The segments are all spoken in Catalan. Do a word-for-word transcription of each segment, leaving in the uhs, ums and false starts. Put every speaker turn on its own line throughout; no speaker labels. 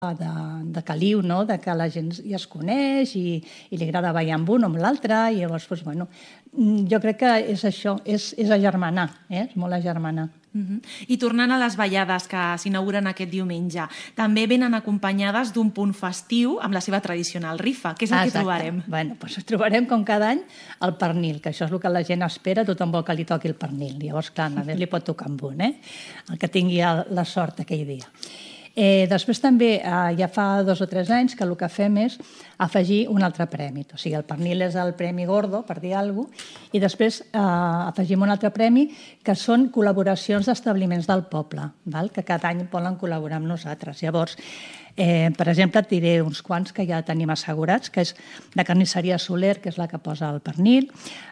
de, de caliu, no? De que la gent ja es coneix i, i li agrada ballar amb un o amb l'altre, i llavors, doncs, bueno, jo crec que és això, és, és agermanar, eh? És molt agermanar.
Uh-huh. I tornant a les ballades que s'inauguren aquest diumenge, també venen acompanyades d'un punt festiu amb la seva tradicional rifa. Què és el Exacte. que trobarem?
Bueno, doncs trobarem, com cada any, el pernil, que això és el que la gent espera, tothom vol que li toqui el pernil. Llavors, clar, a més li pot tocar amb un, eh? El que tingui la sort aquell dia. Eh, després també, eh, ja fa dos o tres anys, que el que fem és afegir un altre premi. O sigui, el pernil és el premi gordo, per dir alguna cosa, i després eh, afegim un altre premi que són col·laboracions d'establiments del poble, val? Que cada any volen col·laborar amb nosaltres. Llavors, eh, per exemple, et diré uns quants que ja tenim assegurats, que és la carnisseria Soler, que és la que posa el pernil,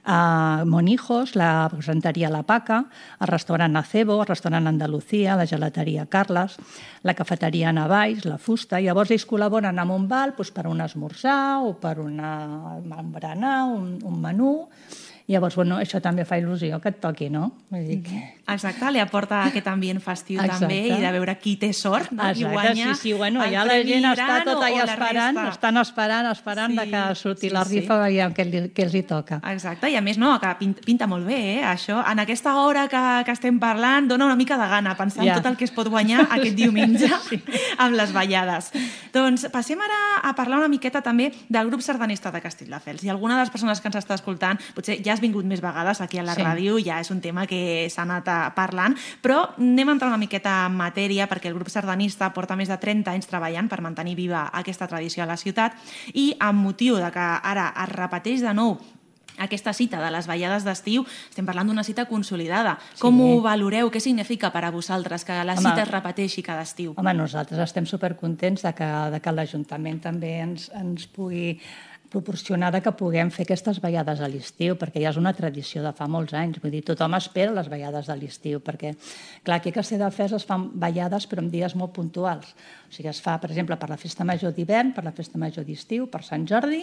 eh, Monijos, la presenteria La Paca, el restaurant Acebo, el restaurant Andalucía, la gelateria Carles, la cafeteria Navalls, la Fusta. Llavors ells col·laboren amb un val doncs, per un esmorzar o per una berenar, un, un menú. Llavors, bueno, això també fa il·lusió que et toqui, no? Vull dir que...
Exacte, li aporta aquest ambient festiu Exacte. també i de veure qui té sort, no?
Exacte,
qui guanya
sí, sí, bueno, ja la gent està tot allà esperant, estan esperant, esperant sí, de que surti sí, la rifa, sí. veiem què, li, què els hi toca.
Exacte, i a més, no, que pinta, pinta molt bé, eh? Això, en aquesta hora que, que estem parlant, dona una mica de gana pensar ja. en tot el que es pot guanyar aquest diumenge sí. amb les ballades. Doncs passem ara a parlar una miqueta també del grup sardanista de Castelldefels. I alguna de les persones que ens està escoltant, potser ja has vingut més vegades aquí a la sí. ràdio, ja és un tema que s'ha anat parlant, però anem a entrar una miqueta en matèria perquè el grup sardanista porta més de trenta anys treballant per mantenir viva aquesta tradició a la ciutat i amb motiu de que ara es repeteix de nou aquesta cita de les ballades d'estiu, estem parlant d'una cita consolidada. Sí. Com ho valoreu? Què significa per a vosaltres que la cita Home, es repeteixi cada estiu?
Home, nosaltres estem supercontents de que, de que l'Ajuntament també ens, ens pugui proporcionar que puguem fer aquestes ballades a l'estiu, perquè ja és una tradició de fa molts anys. Vull dir, tothom espera les ballades de l'estiu, perquè, clar, aquí a Castelldefels es fan ballades però en dies molt puntuals. O sigui, es fa, per exemple, per la festa major d'hivern, per la festa major d'estiu, per Sant Jordi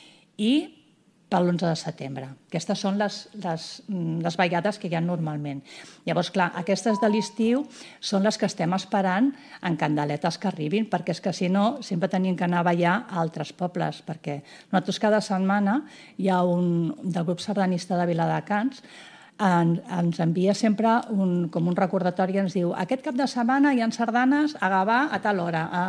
i per l'onze de setembre. Aquestes són les, les, les ballades que hi ha normalment. Llavors, clar, aquestes de l'estiu són les que estem esperant en candeletes que arribin, perquè és que si no sempre tenim que anar a ballar a altres pobles, perquè nosaltres cada setmana hi ha un del grup sardanista de Viladecans en, ens envia sempre un, com un recordatori i ens diu aquest cap de setmana hi ha sardanes a Gavà a tal hora, a,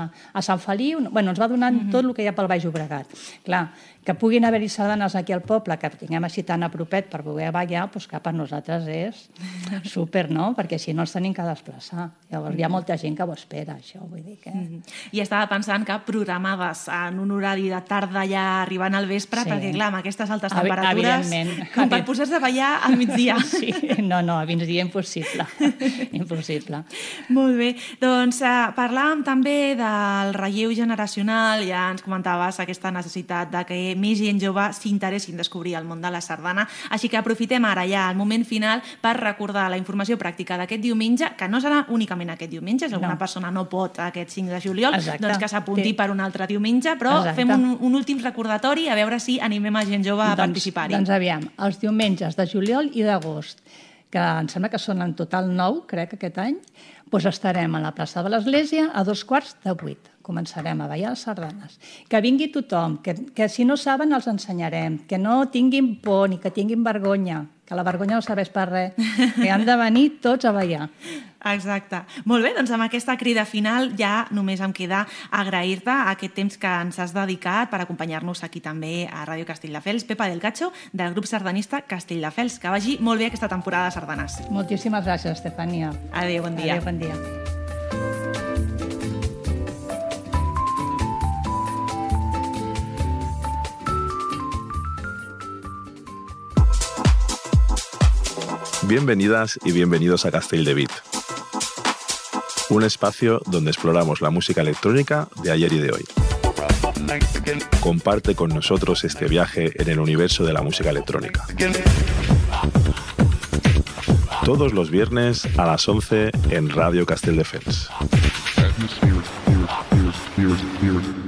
a Sant Feliu... Bueno, ens va donant mm-hmm. tot el que hi ha pel Baix Llobregat. Clar, que puguin haver-hi sardanes aquí al poble, que tinguem així tan a propet per poder ballar, doncs que per nosaltres és súper, no? Perquè si no els tenim que desplaçar. Llavors hi ha molta gent que ho espera, això, vull dir que...
I estava pensant que programades en un horari de tarda ja arribant al vespre, sí. perquè clar, amb aquestes altes temperatures, com per posar-se a ballar al migdia.
Sí, no, no, a migdia impossible. Impossible.
Molt bé. Doncs eh, parlàvem també del relleu generacional, ja ens comentaves aquesta necessitat de que més gent jove s'interessi en descobrir el món de la sardana, així que aprofitem ara ja el moment final per recordar la informació pràctica d'aquest diumenge, que no serà únicament aquest diumenge, si alguna no. persona no pot aquest cinc de juliol, Exacte. doncs que s'apunti sí. per un altre diumenge, però Exacte. fem un, un últim recordatori a veure si animem a gent jove a doncs, participar-hi.
Doncs aviam, els diumenges de juliol i d'agost, que em sembla que són en total nou, crec, aquest any, doncs estarem a la plaça de l'Església a dos quarts de vuit. Començarem a ballar les sardanes. Que vingui tothom, que, que si no saben els ensenyarem, que no tinguin por ni que tinguin vergonya, que la vergonya no serveix per res, que han de venir tots a ballar.
Exacte. Molt bé, doncs amb aquesta crida final ja només em queda agrair-te aquest temps que ens has dedicat per acompanyar-nos aquí també a Ràdio Castelldefels. Pepa del Cacho, del grup sardanista Castelldefels. Que vagi molt bé aquesta temporada de sardanes.
Moltíssimes gràcies, Estefania.
Adéu, bon dia.
Adéu, bon dia.
Bienvenidas y bienvenidos a Castelldevit, un espacio donde exploramos la música electrónica de ayer y de hoy. Comparte con nosotros este viaje en el universo de la música electrónica. Todos los viernes a las once en Radio Castelldefels.